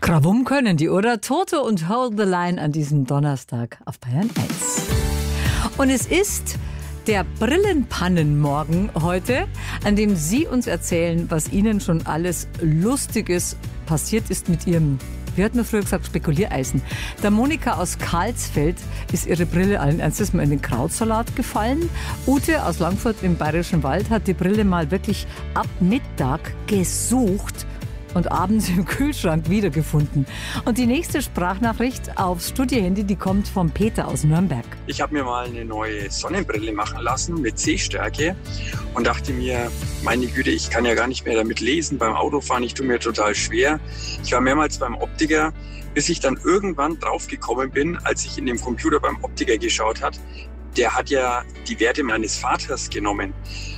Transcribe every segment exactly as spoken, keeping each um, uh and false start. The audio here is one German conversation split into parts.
Krawum können die, oder? Toto und Hold the Line an diesem Donnerstag auf Bayern eins. Und es ist der Brillenpannenmorgen heute, an dem Sie uns erzählen, was Ihnen schon alles Lustiges passiert ist mit Ihrem, wie hat man früher gesagt, Spekuliereisen. Der Monika aus Karlsfeld ist ihre Brille allen Ernstes mal in den Krautsalat gefallen. Ute aus Langfurt im Bayerischen Wald hat die Brille mal wirklich ab Mittag gesucht und abends im Kühlschrank wiedergefunden. Und die nächste Sprachnachricht aufs Studiohandy, die kommt von Peter aus Nürnberg. Ich habe mir mal eine neue Sonnenbrille machen lassen mit Sehstärke und dachte mir, meine Güte, ich kann ja gar nicht mehr damit lesen. Beim Autofahren, ich tue mir total schwer. Ich war mehrmals beim Optiker, bis ich dann irgendwann draufgekommen bin, als ich in dem Computer beim Optiker geschaut habe. Der hat ja die Werte meines Vaters genommen.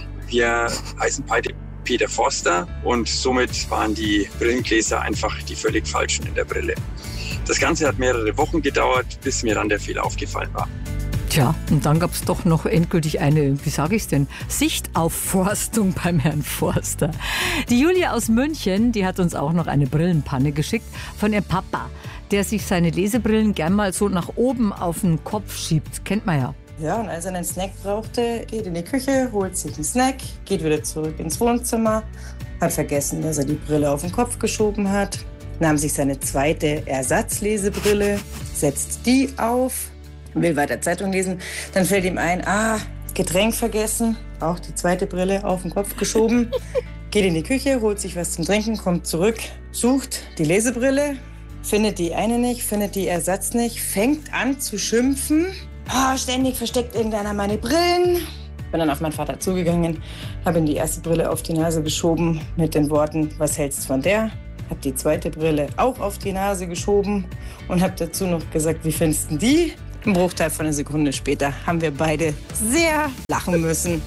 Wir heißen beide Peter Forster und somit waren die Brillengläser einfach die völlig falschen in der Brille. Das Ganze hat mehrere Wochen gedauert, bis mir dann der Fehler aufgefallen war. Tja, und dann gab es doch noch endgültig eine, wie sage ich es denn, Sichtaufforstung beim Herrn Forster. Die Julia aus München, die hat uns auch noch eine Brillenpanne geschickt von ihrem Papa, der sich seine Lesebrillen gern mal so nach oben auf den Kopf schiebt. Kennt man ja. Ja, und als er einen Snack brauchte, geht in die Küche, holt sich einen Snack, geht wieder zurück ins Wohnzimmer, hat vergessen, dass er die Brille auf den Kopf geschoben hat, nahm sich seine zweite Ersatzlesebrille, setzt die auf, will weiter Zeitung lesen, dann fällt ihm ein, ah, Getränk vergessen, auch die zweite Brille auf den Kopf geschoben, geht in die Küche, holt sich was zum Trinken, kommt zurück, sucht die Lesebrille, findet die eine nicht, findet die Ersatz nicht, fängt an zu schimpfen. Oh, ständig versteckt irgendeiner meine Brillen. Bin dann auf meinen Vater zugegangen, habe ihm die erste Brille auf die Nase geschoben mit den Worten, was hältst du von der? Habe die zweite Brille auch auf die Nase geschoben und habe dazu noch gesagt, wie findest du die? Ein Bruchteil von einer Sekunde später haben wir beide sehr lachen müssen.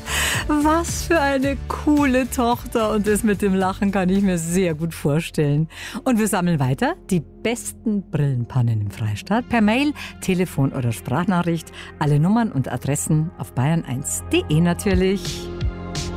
Was für eine coole Tochter, und das mit dem Lachen kann ich mir sehr gut vorstellen. Und wir sammeln weiter die besten Brillenpannen im Freistaat per Mail, Telefon oder Sprachnachricht. Alle Nummern und Adressen auf bayern eins punkt de natürlich.